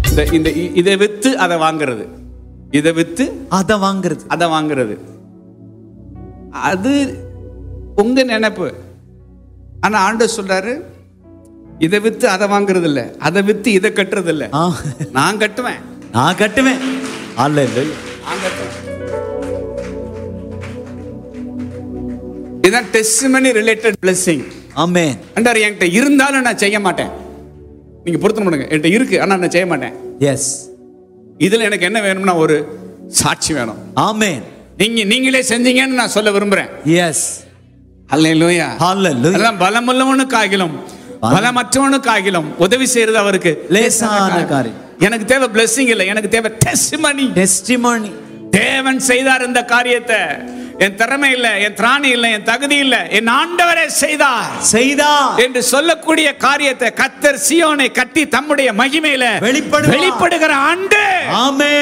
இந்த இதை வித்து அதை வாங்குறது, இதை வித்து அதை வாங்குறது, அது உங்க நினைப்பு. ஆனா ஆண்டவர் சொல்றாரு, இதை வித்து அதை வாங்குறது இல்ல, அதை வித்து இதை கட்டுறது இல்ல, நான் கட்டுவேன். அல்லேலூயா. இதான் டெஸ்டிமனி ரிலேட்டட் பிளெஸிங். ஆமென். ஆண்டவர் என்கிட்ட இருந்தாலும் நான் செய்ய மாட்டேன். நீங்க பொருத்தம் பண்ணுங்க, என்கிட்ட இருக்கு ஆனா நான் செய்ய மாட்டேன். எஸ். இதுல எனக்கு என்ன வேணும்னா ஒரு சாட்சி வேணும். ஆமென். நீங்களே செஞ்சீங்கன்னு நான் சொல்ல விரும்புறேன். எஸ். அல்லேலூயா. அல்லேலூயா. அதான் பலமுள்ளவனுக்காகிலும் பலமற்றவனுக்காகிலும் உதவி செய்யறது அவருக்கு லேசான காரியம். எனக்கு தேவை பிளெஸிங் இல்ல, எனக்கு தேவை டெஸ்டிமனி. தேவன் செய்தார் இந்த காரியத்தை. என் திறமை இல்ல, என் திராணி இல்ல, என் தகுதி இல்ல, என் ஆண்டவரே செய்தார் என்று சொல்லக்கூடிய காரியத்தை கர்த்தர் சீயோனை கட்டி தம்முடைய மகிமையில வெளிப்படுகிற ஆண்டு. ஆமென்.